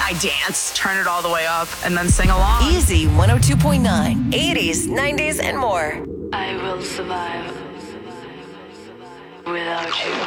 I dance, turn it all the way up, and then sing along. Easy 102.9, 80s, 90s, and more. I will survive without you.